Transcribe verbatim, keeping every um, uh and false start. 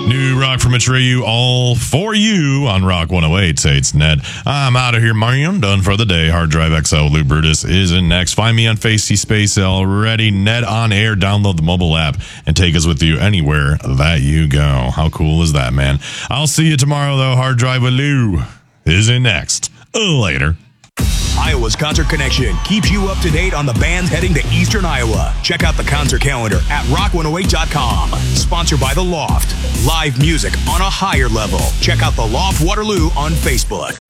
New rock from Atreyu, all for you on Rock one oh eight. Say it's Ned. I'm out of here, man. Done for the day. Hard Drive X L. Lou Brutus is in next. Find me on Facey Space already. Ned on air. Download the mobile app and take us with you anywhere that you go. How cool is that, man? I'll see you tomorrow, though. Hard Drive with Lou is in next. Later. Iowa's Concert Connection keeps you up to date on the bands heading to Eastern Iowa. Check out the concert calendar at rock one oh eight dot com. Sponsored by The Loft. Live music on a higher level. Check out The Loft Waterloo on Facebook.